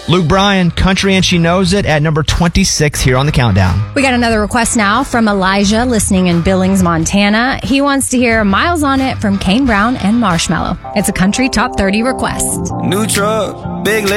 Luke Bryan, Country and She Knows It at number 26 here on the countdown. We got another request now from Elijah listening in Billings, Montana. He wants to hear Miles on It from Kane Brown and Marshmello. It's a country top 30 request. New truck, big